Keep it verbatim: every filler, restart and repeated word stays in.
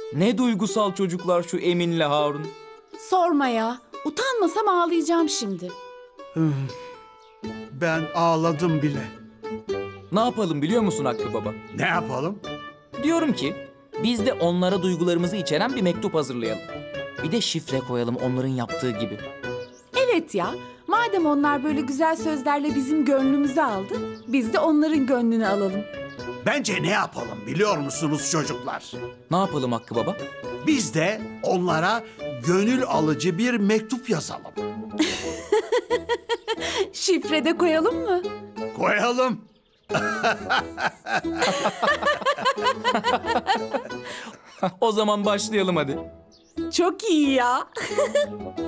Ne duygusal çocuklar şu Emin'le Harun. Sorma ya. Utanmasam ağlayacağım şimdi. Ben ağladım bile. Ne yapalım biliyor musun Hakkı Baba? Ne yapalım? Diyorum ki biz de onlara duygularımızı içeren bir mektup hazırlayalım. Bir de şifre koyalım onların yaptığı gibi. Evet ya. Madem onlar böyle güzel sözlerle bizim gönlümüzü aldı, biz de onların gönlünü alalım. Bence ne yapalım biliyor musunuz çocuklar? Ne yapalım Hakkı Baba? Biz de onlara gönül alıcı bir mektup yazalım. Şifre de koyalım mı? Koyalım. O zaman başlayalım hadi. Çok iyi ya.